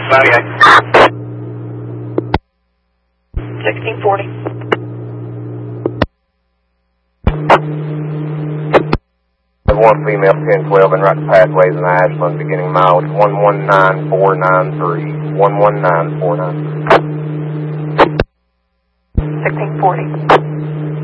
1640. One female 1012 and right to pathways in Ashland, beginning mileage 119493. 119493. 1640.